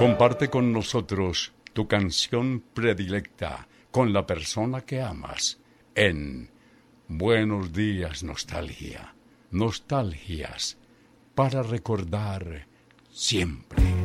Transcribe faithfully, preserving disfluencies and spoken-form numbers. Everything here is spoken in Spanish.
Comparte con nosotros tu canción predilecta con la persona que amas en Buenos Días Nostalgia. Nostalgias para recordar siempre.